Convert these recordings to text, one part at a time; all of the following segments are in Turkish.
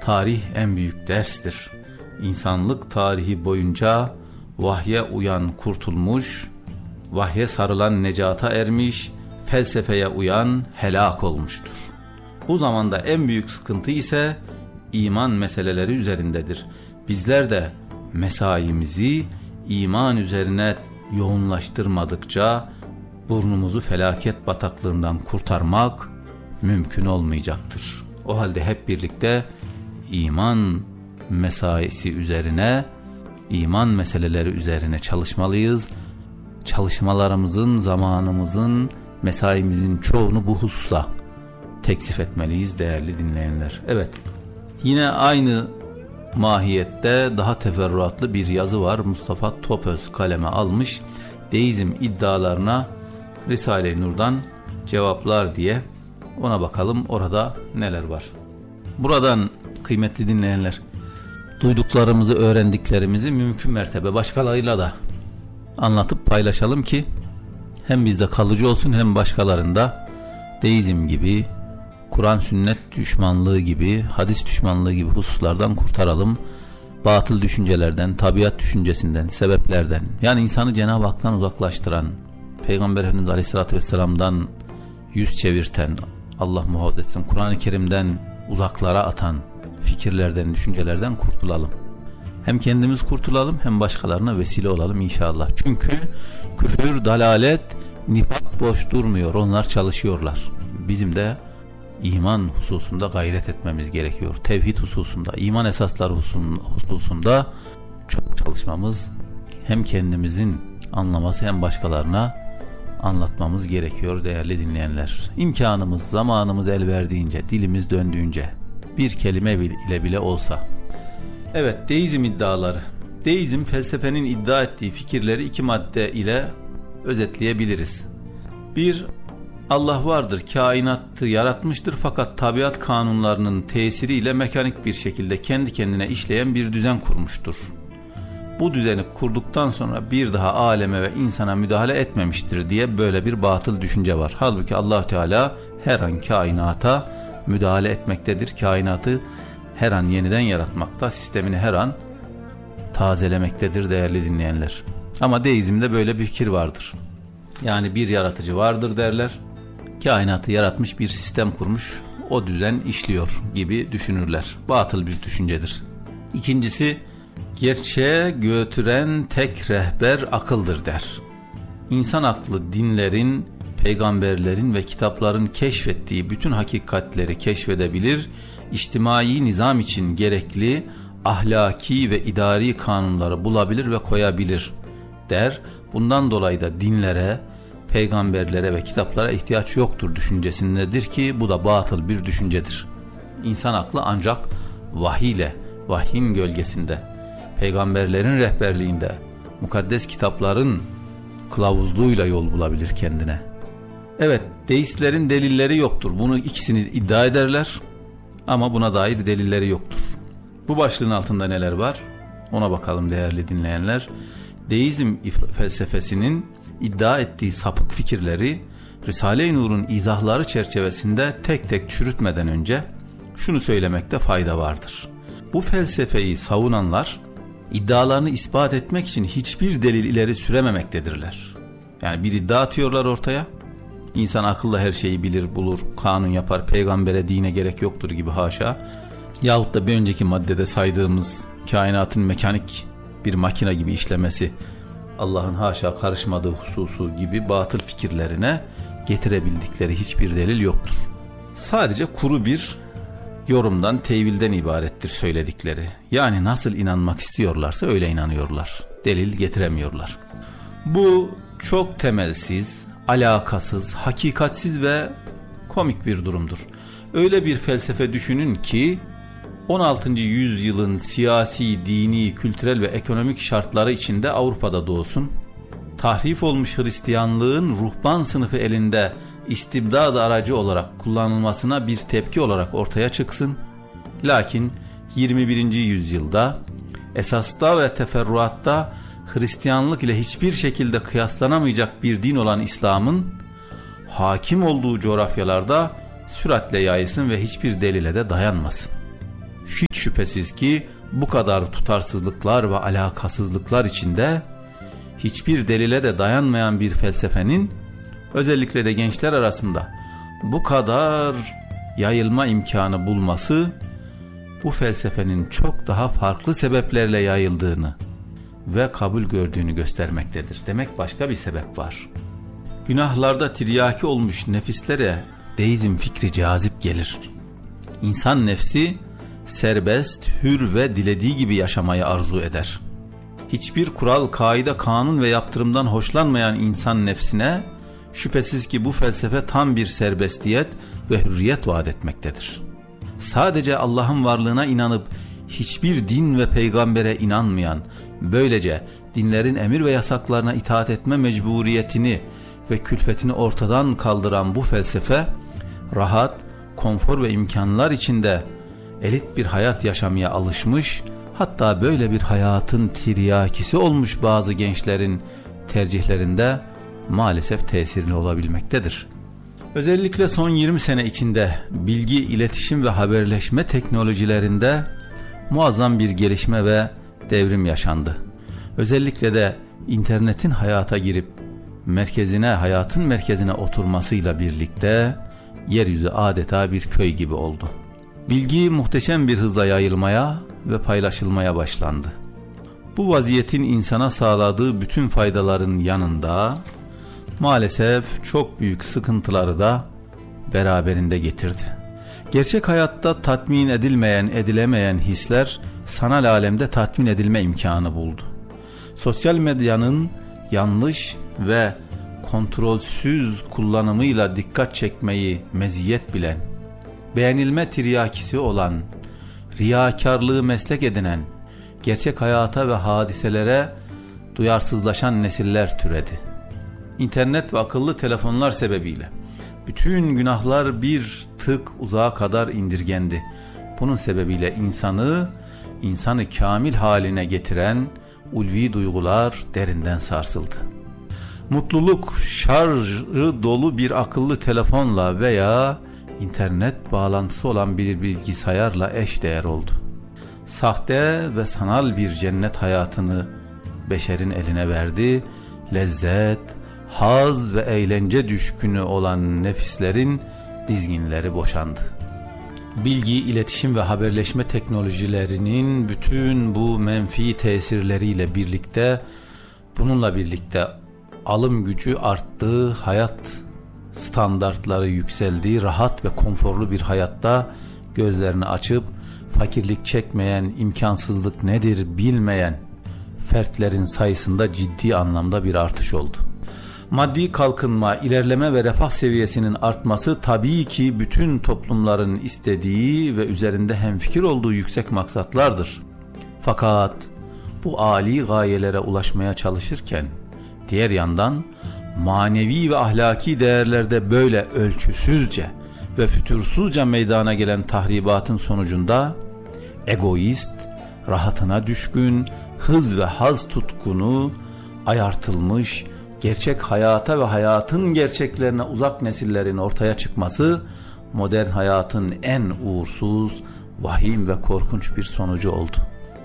Tarih en büyük derstir. İnsanlık tarihi boyunca vahye uyan kurtulmuş, vahye sarılan necata ermiş, felsefeye uyan helak olmuştur. Bu zamanda en büyük sıkıntı ise iman meseleleri üzerindedir. Bizler de mesaimizi iman üzerine yoğunlaştırmadıkça burnumuzu felaket bataklığından kurtarmak mümkün olmayacaktır. O halde hep birlikte iman mesaisi üzerine, iman meseleleri üzerine çalışmalıyız. Çalışmalarımızın, zamanımızın, mesaimizin çoğunu bu hususa teksif etmeliyiz değerli dinleyenler. Evet, yine aynı mahiyette daha teferruatlı bir yazı var. Mustafa Topöz kaleme almış. Deizm iddialarına Risale-i Nur'dan cevaplar diye, ona bakalım orada neler var. Buradan kıymetli dinleyenler, duyduklarımızı, öğrendiklerimizi mümkün mertebe başkalarıyla da anlatıp paylaşalım ki hem bizde kalıcı olsun hem başkalarında. Deizm gibi, Kur'an sünnet düşmanlığı gibi, hadis düşmanlığı gibi hususlardan kurtaralım. Batıl düşüncelerden, tabiat düşüncesinden, sebeplerden, yani insanı Cenab-ı Hak'tan uzaklaştıran, Peygamber Efendimiz Aleyhisselatü Vesselam'dan yüz çevirten, Allah muhafaza etsin, Kur'an-ı Kerim'den uzaklara atan fikirlerden, düşüncelerden kurtulalım. Hem kendimiz kurtulalım hem başkalarına vesile olalım inşallah. Çünkü küfür, dalalet, nifak boş durmuyor. Onlar çalışıyorlar. Bizim de iman hususunda gayret etmemiz gerekiyor. Tevhid hususunda, iman esasları hususunda çok çalışmamız, hem kendimizin anlaması hem başkalarına anlatmamız gerekiyor değerli dinleyenler. İmkanımız, zamanımız el verdiğince, dilimiz döndüğünce bir kelime ile bile olsa. Evet, deizm iddiaları. Deizm, felsefenin iddia ettiği fikirleri iki madde ile özetleyebiliriz. Bir, Allah vardır, kainatı yaratmıştır fakat tabiat kanunlarının tesiriyle mekanik bir şekilde kendi kendine işleyen bir düzen kurmuştur. Bu düzeni kurduktan sonra bir daha aleme ve insana müdahale etmemiştir diye böyle bir batıl düşünce var. Halbuki Allah Teala her an kainata müdahale etmektedir. Kainatı her an yeniden yaratmakta, sistemini her an tazelemektedir değerli dinleyenler. Ama deizmde böyle bir fikir vardır. Yani bir yaratıcı vardır derler. Kainatı yaratmış, bir sistem kurmuş, o düzen işliyor gibi düşünürler. Batıl bir düşüncedir. İkincisi, gerçeğe götüren tek rehber akıldır der. İnsan aklı dinlerin, peygamberlerin ve kitapların keşfettiği bütün hakikatleri keşfedebilir, içtimai nizam için gerekli ahlaki ve idari kanunları bulabilir ve koyabilir der. Bundan dolayı da dinlere, peygamberlere ve kitaplara ihtiyaç yoktur düşüncesindedir ki bu da batıl bir düşüncedir. İnsan aklı ancak vahiy ile, vahyin gölgesinde, peygamberlerin rehberliğinde, mukaddes kitapların kılavuzluğuyla yol bulabilir kendine. Evet, deistlerin delilleri yoktur. Bunu ikisini iddia ederler ama buna dair delilleri yoktur. Bu başlığın altında neler var? Ona bakalım değerli dinleyenler. Deizm felsefesinin iddia ettiği sapık fikirleri Risale-i Nur'un izahları çerçevesinde tek tek çürütmeden önce şunu söylemekte fayda vardır. Bu felsefeyi savunanlar iddialarını ispat etmek için hiçbir delil ileri sürememektedirler. Yani bir iddia atıyorlar ortaya. İnsan akılla her şeyi bilir, bulur, kanun yapar, peygambere, dine gerek yoktur gibi haşa. Yahut da bir önceki maddede saydığımız kainatın mekanik bir makine gibi işlemesi, Allah'ın haşa karışmadığı hususu gibi batıl fikirlerine getirebildikleri hiçbir delil yoktur. Sadece kuru bir yorumdan, tevilden ibarettir söyledikleri. Yani nasıl inanmak istiyorlarsa öyle inanıyorlar. Delil getiremiyorlar. Bu çok temelsiz, alakasız, hakikatsiz ve komik bir durumdur. Öyle bir felsefe düşünün ki 16. yüzyılın siyasi, dini, kültürel ve ekonomik şartları içinde Avrupa'da doğsun. Tahrif olmuş Hristiyanlığın ruhban sınıfı elinde istibdad aracı olarak kullanılmasına bir tepki olarak ortaya çıksın. Lakin 21. yüzyılda esasta ve teferruatta Hristiyanlık ile hiçbir şekilde kıyaslanamayacak bir din olan İslam'ın hakim olduğu coğrafyalarda süratle yayılsın ve hiçbir delile de dayanmasın. Hiç şüphesiz ki bu kadar tutarsızlıklar ve alakasızlıklar içinde hiçbir delile de dayanmayan bir felsefenin özellikle de gençler arasında bu kadar yayılma imkanı bulması, bu felsefenin çok daha farklı sebeplerle yayıldığını ve kabul gördüğünü göstermektedir. Demek başka bir sebep var. Günahlarda tiryaki olmuş nefislere deizm fikri cazip gelir. İnsan nefsi serbest, hür ve dilediği gibi yaşamayı arzu eder. Hiçbir kural, kaide, kanun ve yaptırımdan hoşlanmayan insan nefsine şüphesiz ki bu felsefe tam bir serbestiyet ve hürriyet vaat etmektedir. Sadece Allah'ın varlığına inanıp hiçbir din ve peygambere inanmayan, böylece dinlerin emir ve yasaklarına itaat etme mecburiyetini ve külfetini ortadan kaldıran bu felsefe, rahat, konfor ve imkanlar içinde elit bir hayat yaşamaya alışmış, hatta böyle bir hayatın tiryakisi olmuş bazı gençlerin tercihlerinde maalesef tesirli olabilmektedir. Özellikle son 20 sene içinde bilgi, iletişim ve haberleşme teknolojilerinde muazzam bir gelişme ve devrim yaşandı. Özellikle de internetin hayata girip hayatın merkezine oturmasıyla birlikte yeryüzü adeta bir köy gibi oldu. Bilgi muhteşem bir hızla yayılmaya ve paylaşılmaya başlandı. Bu vaziyetin insana sağladığı bütün faydaların yanında maalesef çok büyük sıkıntıları da beraberinde getirdi. Gerçek hayatta tatmin edilemeyen hisler sanal alemde tatmin edilme imkanı buldu. Sosyal medyanın yanlış ve kontrolsüz kullanımıyla dikkat çekmeyi meziyet bilen, beğenilme tiryakisi olan, riyakarlığı meslek edinen, gerçek hayata ve hadiselere duyarsızlaşan nesiller türedi. İnternet ve akıllı telefonlar sebebiyle bütün günahlar bir tık uzağa kadar indirgendi. Bunun sebebiyle insanı kamil haline getiren ulvi duygular derinden sarsıldı. Mutluluk şarjı dolu bir akıllı telefonla veya internet bağlantısı olan bir bilgisayarla eşdeğer oldu. Sahte ve sanal bir cennet hayatını beşerin eline verdi. Lezzet, haz ve eğlence düşkünü olan nefislerin dizginleri boşandı. Bilgi, iletişim ve haberleşme teknolojilerinin bütün bu menfi tesirleriyle birlikte, bununla birlikte alım gücü arttı, hayat standartları yükseldi, rahat ve konforlu bir hayatta gözlerini açıp fakirlik çekmeyen, imkansızlık nedir bilmeyen fertlerin sayısında ciddi anlamda bir artış oldu. Maddi kalkınma, ilerleme ve refah seviyesinin artması tabii ki bütün toplumların istediği ve üzerinde hemfikir olduğu yüksek maksatlardır. Fakat bu âli gayelere ulaşmaya çalışırken diğer yandan manevi ve ahlaki değerlerde böyle ölçüsüzce ve fütursuzca meydana gelen tahribatın sonucunda egoist, rahatına düşkün, hız ve haz tutkunu, ayartılmış, gerçek hayata ve hayatın gerçeklerine uzak nesillerin ortaya çıkması modern hayatın en uğursuz, vahim ve korkunç bir sonucu oldu.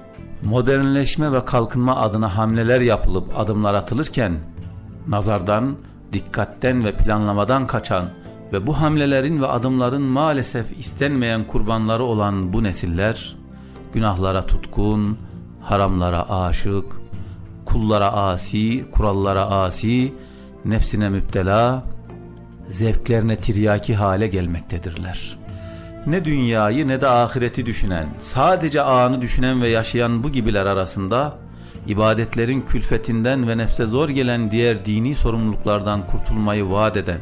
Modernleşme ve kalkınma adına hamleler yapılıp adımlar atılırken nazardan, dikkatten ve planlamadan kaçan ve bu hamlelerin ve adımların maalesef istenmeyen kurbanları olan bu nesiller günahlara tutkun, haramlara aşık, kullara asi, kurallara asi, nefsine müptela, zevklerine tiryaki hale gelmektedirler. Ne dünyayı ne de ahireti düşünen, sadece anı düşünen ve yaşayan bu gibiler arasında ibadetlerin külfetinden ve nefse zor gelen diğer dini sorumluluklardan kurtulmayı vaat eden,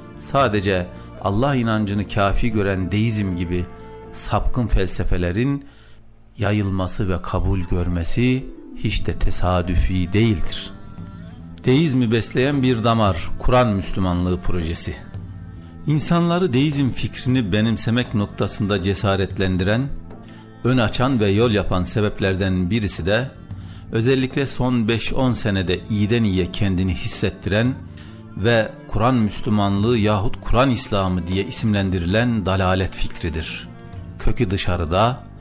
sadece Allah inancını kafi gören deizm gibi sapkın felsefelerin yayılması ve kabul görmesi hiç de tesadüfi değildir. Deizmi besleyen bir damar, Kur'an Müslümanlığı projesi. İnsanları deizm fikrini benimsemek noktasında cesaretlendiren, ön açan ve yol yapan sebeplerden birisi de özellikle son 5-10 senede iyiden iyiye kendini hissettiren ve Kur'an Müslümanlığı yahut Kur'an İslamı diye isimlendirilen dalalet fikridir. Kökü dışarıda,